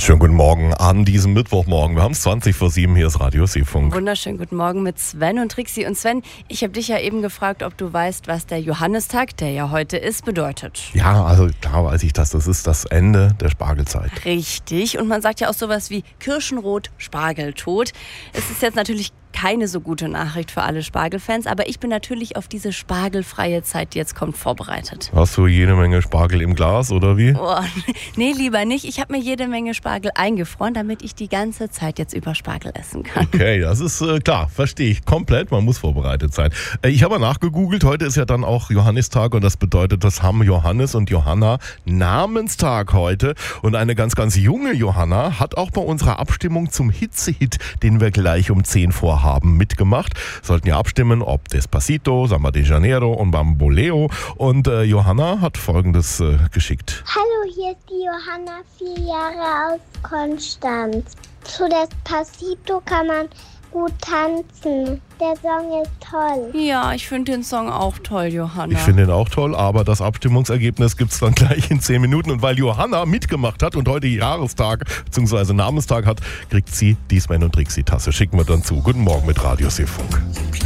Schönen guten Morgen an diesem Mittwochmorgen. Wir haben es 20:07, hier ist Radio Seefunk. Wunderschönen guten Morgen mit Sven und Trixi. Und Sven, ich habe dich ja eben gefragt, ob du weißt, was der Johannistag, der ja heute ist, bedeutet. Ja, also klar weiß ich das. Das ist das Ende der Spargelzeit. Richtig. Und man sagt ja auch sowas wie Kirschenrot, Spargeltot. Es ist jetzt natürlich keine so gute Nachricht für alle Spargelfans, aber ich bin natürlich auf diese spargelfreie Zeit, die jetzt kommt, vorbereitet. Hast du jede Menge Spargel im Glas oder wie? Oh, nee, lieber nicht. Ich habe mir jede Menge Spargel eingefroren, damit ich die ganze Zeit jetzt über Spargel essen kann. Okay, das ist klar, verstehe ich komplett. Man muss vorbereitet sein. Ich habe mal nachgegoogelt. Heute ist ja dann auch Johannistag und das bedeutet, das haben Johannes und Johanna Namenstag heute. Und eine ganz, ganz junge Johanna hat auch bei unserer Abstimmung zum Hitzehit, den wir gleich um 10 vorhaben, mitgemacht. Sollten ja abstimmen, ob Despacito, Samba de Janeiro und Bamboleo. Und Johanna hat Folgendes geschickt. Hallo, hier ist die Johanna, 4 Jahre aus Konstanz. Zu Despacito kann man gut tanzen. Der Song ist toll. Ja, ich finde den Song auch toll, Johanna. Ich finde ihn auch toll, aber das Abstimmungsergebnis gibt es dann gleich in 10 Minuten. Und weil Johanna mitgemacht hat und heute Jahrestag bzw. Namenstag hat, kriegt sie die Sven und Trixi Tasse. Schicken wir dann zu. Guten Morgen mit Radio Seefunk.